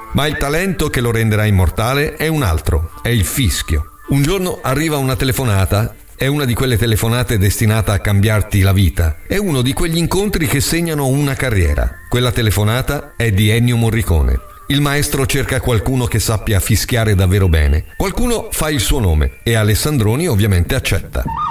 Ma il talento che lo renderà immortale è un altro, è il fischio. Un giorno arriva una telefonata. È una di quelle telefonate destinata a cambiarti la vita. È uno di quegli incontri che segnano una carriera. Quella telefonata è di Ennio Morricone. Il maestro cerca qualcuno che sappia fischiare davvero bene. Qualcuno fa il suo nome e Alessandroni ovviamente accetta.